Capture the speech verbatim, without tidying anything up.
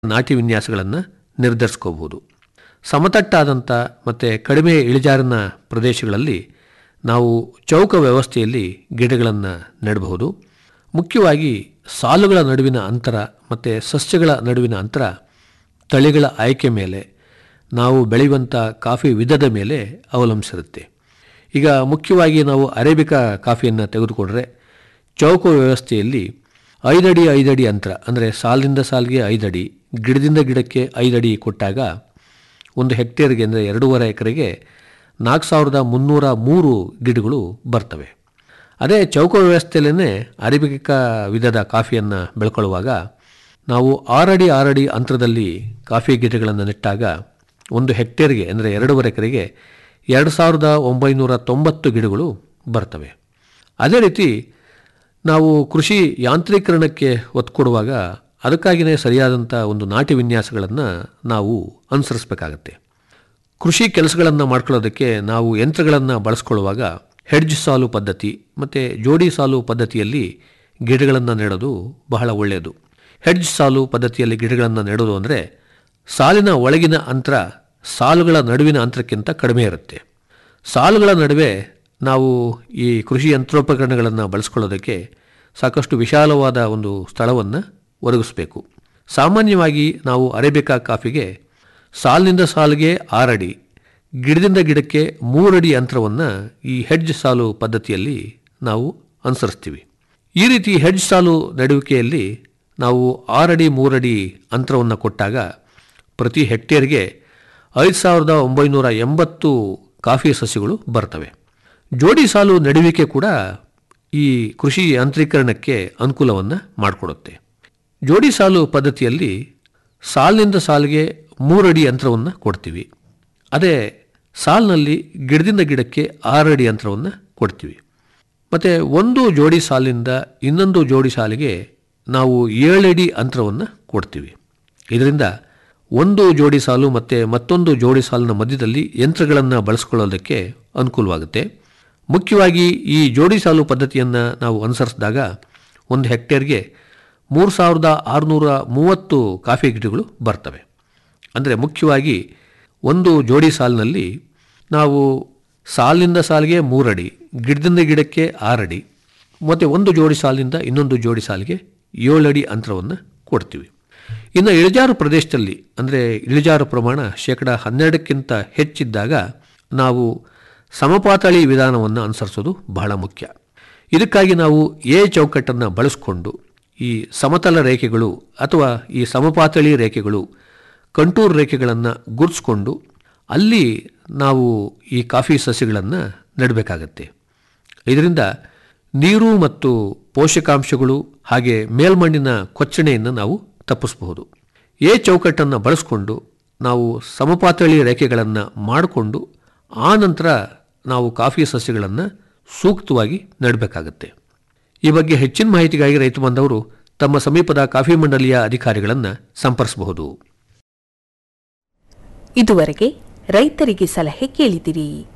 ನಾಟಿ ವಿನ್ಯಾಸಗಳನ್ನು ನಿರ್ಧರಿಸ್ಕೋಬಹುದು. ಸಮತಟ್ಟಾದಂಥ ಮತ್ತು ಕಡಿಮೆ ಇಳಿಜಾರಿನ ಪ್ರದೇಶಗಳಲ್ಲಿ ನಾವು ಚೌಕ ವ್ಯವಸ್ಥೆಯಲ್ಲಿ ಗಿಡಗಳನ್ನು ನೆಡಬಹುದು. ಮುಖ್ಯವಾಗಿ ಸಾಲುಗಳ ನಡುವಿನ ಅಂತರ ಮತ್ತು ಸಸ್ಯಗಳ ನಡುವಿನ ಅಂತರ ತಳಿಗಳ ಆಯ್ಕೆ ಮೇಲೆ, ನಾವು ಬೆಳೆಯುವಂಥ ಕಾಫಿ ವಿಧದ ಮೇಲೆ ಅವಲಂಬಿಸಿರುತ್ತೆ. ಈಗ ಮುಖ್ಯವಾಗಿ ನಾವು ಅರೇಬಿಕಾ ಕಾಫಿಯನ್ನು ತೆಗೆದುಕೊಂಡ್ರೆ ಚೌಕ ವ್ಯವಸ್ಥೆಯಲ್ಲಿ ಐದಡಿ ಐದಡಿ ಅಂತರ, ಅಂದರೆ ಸಾಲಿನಿಂದ ಸಾಲಿಗೆ ಐದಡಿ, ಗಿಡದಿಂದ ಗಿಡಕ್ಕೆ ಐದಡಿ ಕೊಟ್ಟಾಗ ಒಂದು ಹೆಕ್ಟೇರ್ಗೆ ಅಂದರೆ ಎರಡೂವರೆ ಎಕರೆಗೆ ನಾಲ್ಕು ಸಾವಿರದ ಮುನ್ನೂರ ಮೂರು ಗಿಡಗಳು ಬರ್ತವೆ. ಅದೇ ಚೌಕ ವ್ಯವಸ್ಥೆಯಲ್ಲೇ ಅರೇಬಿಕಾ ವಿಧದ ಕಾಫಿಯನ್ನು ಬೆಳ್ಕೊಳ್ಳುವಾಗ ನಾವು ಆರಡಿ ಆರಡಿ ಅಂತರದಲ್ಲಿ ಕಾಫಿ ಗಿಡಗಳನ್ನು ನೆಟ್ಟಾಗ ಒಂದು ಹೆಕ್ಟೇರ್ಗೆ ಅಂದರೆ ಎರಡೂವರೆ ಎಕರೆಗೆ ಎರಡು ಸಾವಿರದ ಒಂಬೈನೂರ ತೊಂಬತ್ತು ಗಿಡಗಳು ಬರ್ತವೆ. ಅದೇ ರೀತಿ ನಾವು ಕೃಷಿ ಯಾಂತ್ರೀಕರಣಕ್ಕೆ ಒತ್ತು ಕೊಡುವಾಗ ಅದಕ್ಕಾಗಿಯೇ ಸರಿಯಾದಂಥ ಒಂದು ನಾಟಿ ವಿನ್ಯಾಸಗಳನ್ನು ನಾವು ಅನುಸರಿಸಬೇಕಾಗತ್ತೆ. ಕೃಷಿ ಕೆಲಸಗಳನ್ನು ಮಾಡ್ಕೊಳ್ಳೋದಕ್ಕೆ ನಾವು ಯಂತ್ರಗಳನ್ನು ಬಳಸ್ಕೊಳ್ಳುವಾಗ ಹೆಡ್ಜ್ ಸಾಲು ಪದ್ಧತಿ ಮತ್ತು ಜೋಡಿ ಸಾಲು ಪದ್ಧತಿಯಲ್ಲಿ ಗಿಡಗಳನ್ನು ನೆಡೋದು ಬಹಳ ಒಳ್ಳೆಯದು. ಹೆಡ್ಜ್ ಸಾಲು ಪದ್ಧತಿಯಲ್ಲಿ ಗಿಡಗಳನ್ನು ನೆಡೋದು ಅಂದರೆ ಸಾಲಿನ ಒಳಗಿನ ಅಂತರ ಸಾಲುಗಳ ನಡುವಿನ ಅಂತರಕ್ಕಿಂತ ಕಡಿಮೆ ಇರುತ್ತೆ. ಸಾಲುಗಳ ನಡುವೆ ನಾವು ಈ ಕೃಷಿ ಯಂತ್ರೋಪಕರಣಗಳನ್ನು ಬಳಸ್ಕೊಳ್ಳೋದಕ್ಕೆ ಸಾಕಷ್ಟು ವಿಶಾಲವಾದ ಒಂದು ಸ್ಥಳವನ್ನು ಒದಗಿಸಬೇಕು. ಸಾಮಾನ್ಯವಾಗಿ ನಾವು ಅರೇಬಿಕಾ ಕಾಫಿಗೆ ಸಾಲಿನಿಂದ ಸಾಲಿಗೆ ಆರಡಿ, ಗಿಡದಿಂದ ಗಿಡಕ್ಕೆ ಮೂರಡಿ ಅಂತರವನ್ನು ಈ ಹೆಡ್ಜ್ ಸಾಲು ಪದ್ಧತಿಯಲ್ಲಿ ನಾವು ಅನುಸರಿಸ್ತೀವಿ. ಈ ರೀತಿ ಹೆಡ್ಜ್ ಸಾಲು ನೆಡುವಿಕೆಯಲ್ಲಿ ನಾವು ಆರಡಿ ಮೂರಡಿ ಅಂತರವನ್ನು ಕೊಟ್ಟಾಗ ಪ್ರತಿ ಹೆಕ್ಟೇರ್ಗೆ ಐದು ಸಾವಿರದ ಒಂಬೈನೂರ ಎಂಬತ್ತು ಕಾಫಿ ಸಸ್ಯಗಳು ಬರ್ತವೆ. ಜೋಡಿ ಸಾಲು ನೆಡುವಿಕೆ ಕೂಡ ಈ ಕೃಷಿ ಯಾಂತ್ರೀಕರಣಕ್ಕೆ ಅನುಕೂಲವನ್ನು ಮಾಡಿಕೊಡುತ್ತೆ. ಜೋಡಿ ಸಾಲು ಪದ್ಧತಿಯಲ್ಲಿ ಸಾಲಿನಿಂದ ಸಾಲಿಗೆ ಮೂರಡಿ ಅಂತರವನ್ನು ಕೊಡ್ತೀವಿ. ಅದೇ ಸಾಲಿನಲ್ಲಿ ಗಿಡದಿಂದ ಗಿಡಕ್ಕೆ ಆರಡಿ ಅಂತರವನ್ನು ಕೊಡ್ತೀವಿ. ಮತ್ತು ಒಂದು ಜೋಡಿ ಸಾಲಿನಿಂದ ಇನ್ನೊಂದು ಜೋಡಿ ಸಾಲಿಗೆ ನಾವು ಏಳಡಿ ಅಂತರವನ್ನು ಕೊಡ್ತೀವಿ. ಇದರಿಂದ ಒಂದು ಜೋಡಿ ಸಾಲು ಮತ್ತು ಮತ್ತೊಂದು ಜೋಡಿ ಸಾಲಿನ ಮಧ್ಯದಲ್ಲಿ ಯಂತ್ರಗಳನ್ನು ಬಳಸ್ಕೊಳ್ಳೋದಕ್ಕೆ ಅನುಕೂಲವಾಗುತ್ತೆ. ಮುಖ್ಯವಾಗಿ ಈ ಜೋಡಿ ಸಾಲು ಪದ್ಧತಿಯನ್ನು ನಾವು ಅನುಸರಿಸಿದಾಗ ಒಂದು ಹೆಕ್ಟೇರ್ಗೆ ಮೂರು ಸಾವಿರದ ಆರುನೂರ ಮೂವತ್ತು ಕಾಫಿ ಗಿಡಗಳು ಬರ್ತವೆ. ಅಂದರೆ ಮುಖ್ಯವಾಗಿ ಒಂದು ಜೋಡಿ ಸಾಲಿನಲ್ಲಿ ನಾವು ಸಾಲಿನಿಂದ ಸಾಲಿಗೆ ಮೂರಡಿ, ಗಿಡದಿಂದ ಗಿಡಕ್ಕೆ ಆರಡಿ, ಮತ್ತು ಒಂದು ಜೋಡಿ ಸಾಲಿನಿಂದ ಇನ್ನೊಂದು ಜೋಡಿ ಸಾಲಿಗೆ ಏಳಡಿ ಅಂತರವನ್ನು ಕೊಡ್ತೀವಿ. ಇನ್ನು ಇಳಿಜಾರು ಪ್ರದೇಶದಲ್ಲಿ ಅಂದರೆ ಇಳಿಜಾರು ಪ್ರಮಾಣ ಶೇಕಡ ಹನ್ನೆರಡಕ್ಕಿಂತ ಹೆಚ್ಚಿದ್ದಾಗ ನಾವು ಸಮಪಾತಳಿ ವಿಧಾನವನ್ನು ಅನುಸರಿಸೋದು ಬಹಳ ಮುಖ್ಯ. ಇದಕ್ಕಾಗಿ ನಾವು ಎ ಚೌಕಟ್ಟನ್ನು ಬಳಸಿಕೊಂಡು ಈ ಸಮತಲ ರೇಖೆಗಳು ಅಥವಾ ಈ ಸಮಪಾತಳಿ ರೇಖೆಗಳು, ಕಂಟೂರ್ ರೇಖೆಗಳನ್ನು ಗುರುತಿಸ್ಕೊಂಡು ಅಲ್ಲಿ ನಾವು ಈ ಕಾಫಿ ಸಸ್ಯಗಳನ್ನು ನೆಡಬೇಕಾಗತ್ತೆ. ಇದರಿಂದ ನೀರು ಮತ್ತು ಪೋಷಕಾಂಶಗಳು ಹಾಗೆ ಮೇಲ್ಮಣ್ಣಿನ ಕೊಚ್ಚಣೆಯನ್ನು ನಾವು ತಪ್ಪಿಸಬಹುದು. ಎ ಚೌಕಟ್ಟನ್ನು ಬಳಸಿಕೊಂಡು ನಾವು ಸಮಪಾತಳಿ ರೇಖೆಗಳನ್ನು ಮಾಡಿಕೊಂಡು ಆ ನಂತರ ನಾವು ಕಾಫಿ ಸಸ್ಯಗಳನ್ನು ಸೂಕ್ತವಾಗಿ ನೆಡಬೇಕಾಗತ್ತೆ. ಈ ಬಗ್ಗೆ ಹೆಚ್ಚಿನ ಮಾಹಿತಿಗಾಗಿ ರೈತ ಬಾಂಧವರು ತಮ್ಮ ಸಮೀಪದ ಕಾಫಿ ಮಂಡಳಿಯ ಅಧಿಕಾರಿಗಳನ್ನು ಸಂಪರ್ಕಿಸಬಹುದು. ಇದುವರೆಗೆ ರೈತರಿಗೆ ಸಲಹೆ ಕೇಳಿದಿರಿ.